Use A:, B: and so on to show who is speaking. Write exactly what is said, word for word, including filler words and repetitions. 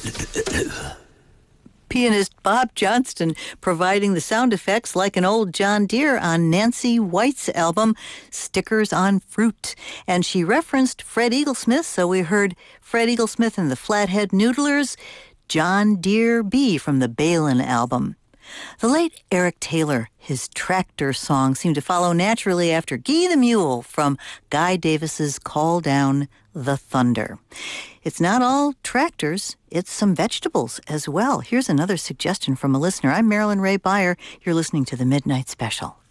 A: Pianist Bob Johnston providing the sound effects like an old John Deere on Nancy White's album, Stickers on Fruit. And she referenced Fred Eaglesmith, so we heard Fred Eaglesmith and the Flathead Noodlers, John Deere B from the Balin album. The late Eric Taylor, his tractor song seemed to follow naturally after Guy the Mule from Guy Davis's Call Down the Thunder. It's not all tractors, it's some vegetables as well. Here's another suggestion from a listener. I'm Marilyn Ray Beyer. You're listening to the Midnight Special.